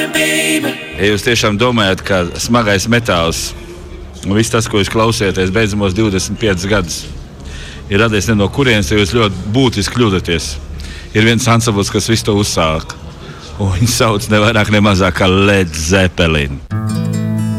Ja jūs tiešām domājat, ka smagais metāls un viss tas, ko jūs klausieties beidzamos 25 gadus, ir radies ne no kurienes, ja jūs ļoti būtiski kļūdaties. Ir viens ansamblis, kas visu to uzsāka. Un viņi sauc ne vairāk, ne mazāk kā Led Zeppelin.